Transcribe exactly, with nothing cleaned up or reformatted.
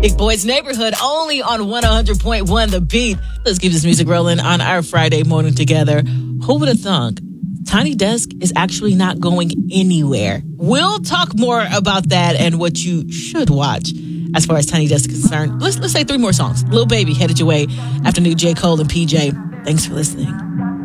Big Boys Neighborhood, only on one hundred point one The Beat. Let's keep this music rolling on our Friday morning together. Who would have thunk Tiny Desk is actually not going anywhere? We'll talk more about that and what you should watch as far as Tiny Desk is concerned. Let's, let's say three more songs. Lil Baby headed your way after new J. Cole and P J. Thanks for listening.